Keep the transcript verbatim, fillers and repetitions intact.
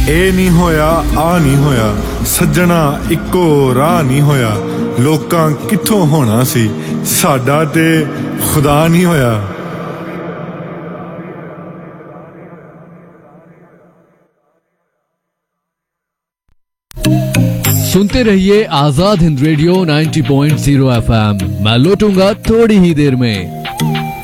ए नहीं होया आ नहीं होया सज्जना इक्को राह नहीं होया लोकां कित्थों होना सी साडा ते खुदा नहीं होया। सुनते रहिए आजाद हिंद रेडियो नब्बे पॉइंट शून्य एफएम। मैं लौटूंगा थोड़ी ही देर में।